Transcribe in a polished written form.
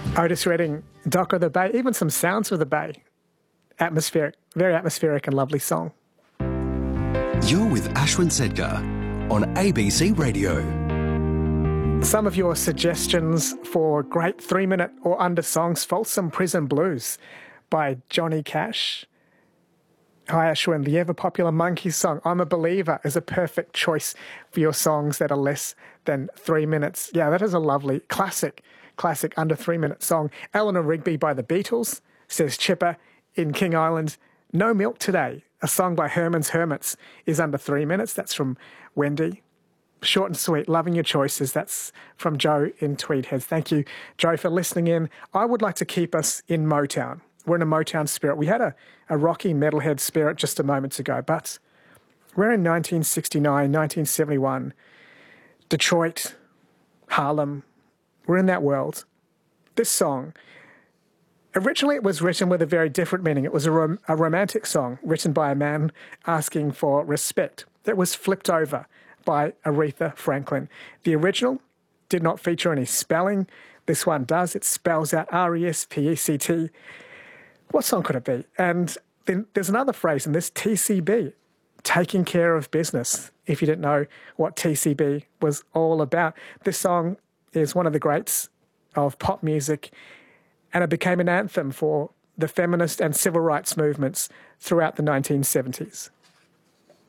Otis Redding, Dock of the Bay, even some sounds of the bay. Atmospheric, very atmospheric and lovely song. You're with Ashwin Sedgar on ABC Radio. Some of your suggestions for great 3-minute or under songs: Folsom Prison Blues by Johnny Cash. Hi Ashwin, the ever-popular Monkees song, I'm a Believer, is a perfect choice for your songs that are less than 3 minutes. Yeah, that is a lovely, classic under 3-minute song. Eleanor Rigby by the Beatles, says Chipper in King Island. No Milk Today, a song by Herman's Hermits, is under 3 minutes. That's from Wendy. Short and sweet, loving your choices. That's from Joe in Tweed Heads. Thank you, Joe, for listening in. I would like to keep us in Motown. We're in a Motown spirit. We had a rocky metalhead spirit just a moment ago, but we're in 1969, 1971. Detroit, Harlem, we're in that world. This song, originally it was written with a very different meaning. It was a romantic song written by a man asking for respect. It was flipped over by Aretha Franklin. The original did not feature any spelling. This one does. It spells out R-E-S-P-E-C-T. What song could it be? And then there's another phrase in this, TCB, taking care of business, if you didn't know what TCB was all about. This song is one of the greats of pop music, and it became an anthem for the feminist and civil rights movements throughout the 1970s.